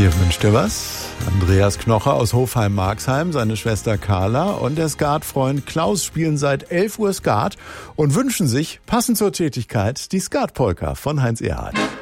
Hier wünscht ihr was. Andreas Knocher aus Hofheim-Marxheim, seine Schwester Carla und der Skatfreund Klaus spielen seit 11 Uhr Skat und wünschen sich, passend zur Tätigkeit, die Skatpolka von Heinz Erhardt.